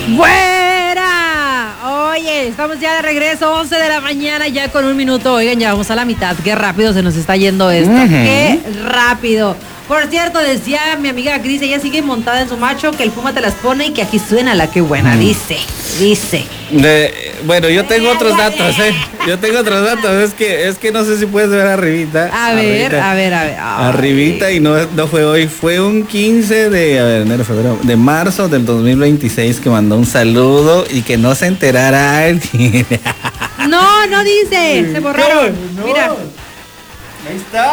¡Fuera! Oye, estamos ya de regreso, 11 de la mañana, ya con 1 minuto. Oigan, ya vamos a la mitad. Qué rápido se nos está yendo esto. Qué rápido. Por cierto, decía mi amiga Cris, ella sigue montada en su macho, que el Puma te las pone y que aquí suena la que buena. Dice. Bueno, yo tengo otros datos, Yo tengo otros datos. Es que no sé si puedes ver arribita. A ver. Arribita, y no fue hoy, fue un 15 de enero, febrero, de marzo del 2026 que mandó un saludo y que no se enterara alguien. No dice. Se borraron. No. Mira. Ahí está.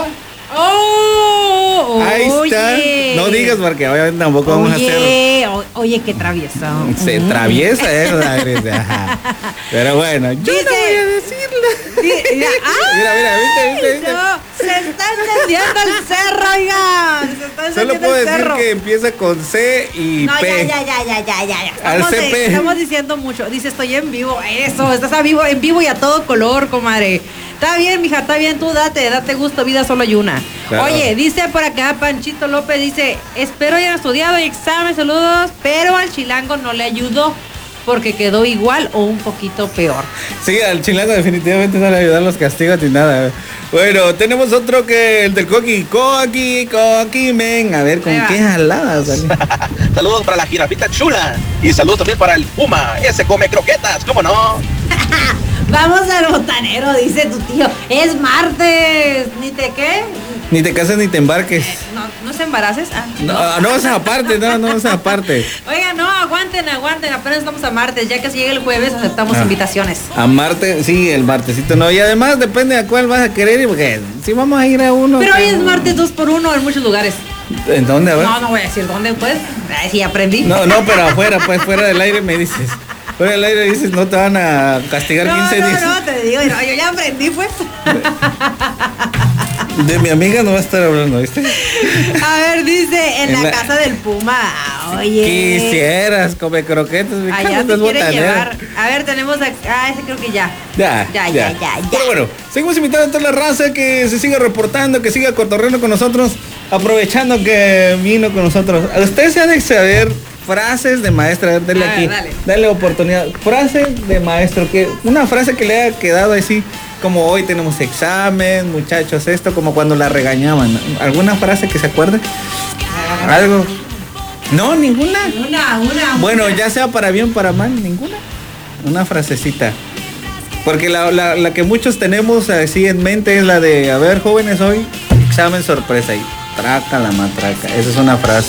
¡Oh! Ahí está. No digas porque obviamente tampoco vamos a hacer. Oye, qué travieso. Se traviesa Ajá. Pero bueno, yo Dice, no voy a decirlo. Mira, ¿viste? No, se está encendiendo el cerro, oigan. Solo puedo decir que empieza con C y P. Ya. Estamos diciendo mucho. Dice, estoy en vivo. Eso, estás en vivo y a todo color, comadre. Está bien, mija, está bien, tú date gusto, vida solo hay una. Claro. Oye, dice por acá Panchito López, dice, espero hayan estudiado y examen, saludos, pero al chilango no le ayudó porque quedó igual o un poquito peor. Sí, al chilango definitivamente no le ayudan los castigos ni nada. Bueno, tenemos otro que el del Coqui, men. A ver, ¿con qué jaladas? Saludos para la jirafita chula y saludos también para el Puma, ese come croquetas, ¿cómo no? Vamos al botanero, dice tu tío. Es martes. ¿Ni te qué? Ni te cases ni te embarques. ¿No se embaraces? No, es aparte, no es aparte. Oiga, no, aguanten. Apenas estamos a martes. Ya que si llega el jueves, aceptamos invitaciones. A martes, sí, el martesito no. Y además depende a cuál vas a querer ir, porque si vamos a ir a uno. Pero hoy es martes 2x1 en muchos lugares. ¿En dónde? A ver. No voy a decir dónde, pues. Ay, sí, aprendí. No, pero afuera, pues, fuera del aire me dices. Fuera del aire dices, no te van a castigar 15 días. No, te digo, yo ya aprendí, pues. De mi amiga no va a estar hablando, ¿viste? A ver, dice, en la casa del Puma. Oye. Quisieras comer croquetas. Allá te quiere llevar. A ver, tenemos acá, ese creo que ya. Ya. Pero bueno, seguimos invitando a toda la raza que se siga reportando, que siga cotorreando con nosotros, aprovechando que vino con nosotros. Usted se ha de saber frases de maestra, a ver, dale aquí. Dale oportunidad. Frases de maestro, una frase que le haya quedado así, como hoy tenemos examen, muchachos, esto, como cuando la regañaban. ¿Alguna frase que se acuerde? ¿Algo? No, ninguna. Una. Bueno, ya sea para bien o para mal, ninguna. Una frasecita. Porque la que muchos tenemos así en mente es la de, a ver, jóvenes, hoy examen sorpresa y traca la matraca. Esa es una frase.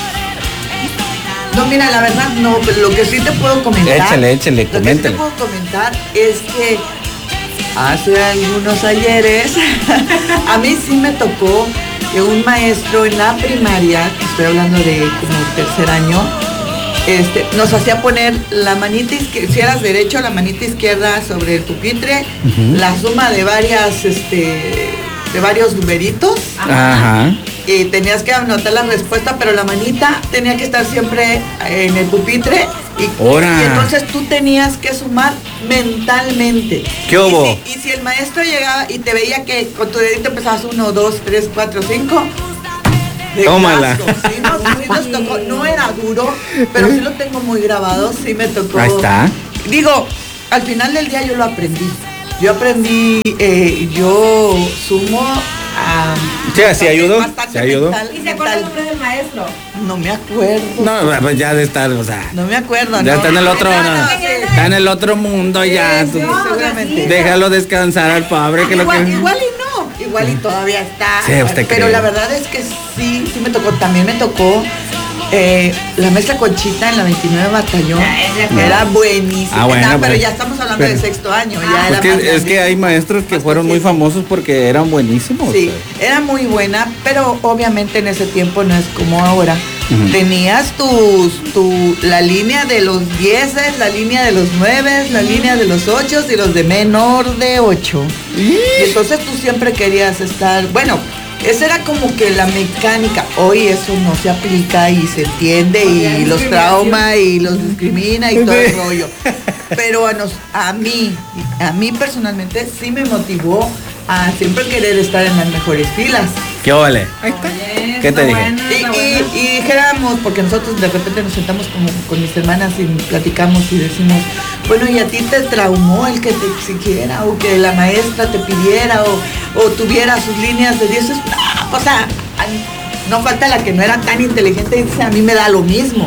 No, mira, la verdad no, pero lo que sí te puedo comentar. Échale, coméntale. Lo que sí te puedo comentar es que hace algunos ayeres a mí sí me tocó que un maestro en la primaria, estoy hablando de como tercer año, nos hacía poner la manita izquierda, si eras derecho, la manita izquierda sobre el pupitre, la suma de varios numeritos. Ajá. Y tenías que anotar la respuesta, pero la manita tenía que estar siempre en el pupitre y entonces tú tenías que sumar mentalmente. ¿Qué hubo? Y si el maestro llegaba y te veía que con tu dedito empezabas 1, 2, 3, 4, 5. Tómala. Sí, nos tocó, no era duro, pero sí lo tengo muy grabado, sí me tocó. Ahí está. Digo, al final del día yo lo aprendí. Yo sumo. Sí, ayudó. ¿Y se acuerda el nombre del maestro? No me acuerdo. No, pues ya de estar, o sea. No me acuerdo, ya está en el otro, está en el otro mundo ya. Sí, seguramente. Déjalo descansar al pobre que igual y igual y todavía está. Sí, usted pero cree. la verdad es que sí me tocó. También me tocó la maestra Conchita en la 29 Batallón. Era buenísima. Bueno, pero ya estamos hablando de sexto año. Es que hay maestros que fueron muy famosos porque eran buenísimos. Sí, era muy buena, pero obviamente en ese tiempo no es como ahora. Tenías la línea de los 10, la línea de los 9, la línea de los 8 y los de menor de 8. Y entonces tú siempre querías estar, bueno, esa era como que la mecánica. Hoy eso no se aplica y se entiende y los trauma y los discrimina y todo el rollo. Pero a mí personalmente sí me motivó a siempre querer estar en las mejores filas. ¿Qué vale? Ahí está. Oye, ¿Qué te dije? Y dijéramos, porque nosotros de repente nos sentamos como con mis hermanas y platicamos y decimos, bueno, ¿y a ti te traumó el que te exigiera o que la maestra te pidiera o tuviera sus líneas de 10? No, o sea, no falta la que no era tan inteligente y dice, a mí me da lo mismo.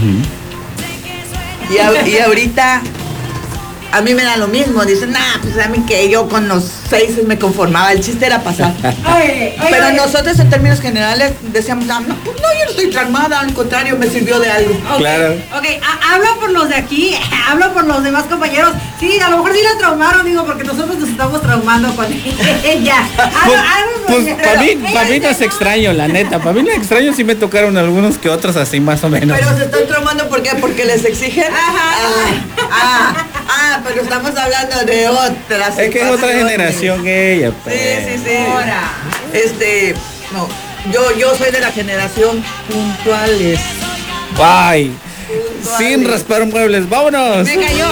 Y ahorita a mí me da lo mismo. Dicen, pues a mí que yo con los 6 me conformaba. El chiste era pasar. Pero nosotros en términos generales decíamos, no, pues no, yo no estoy traumada, al contrario, me sirvió de algo. Okay, claro. Ok, hablo por los de aquí, hablo por los demás compañeros. Sí, a lo mejor sí la traumaron, digo, porque nosotros nos estamos traumando con ella. Pues para mí no es extraño, la neta. Para mí no es extraño, sí me tocaron algunos que otros así más o menos. Pero se están traumando, ¿por qué? Porque les exigen. Pero estamos hablando de otras. Es que es otra generación ella. Pues. Sí. Ahora. No, yo soy de la generación puntuales. Bye. Sin raspar muebles, vámonos. Me cayó.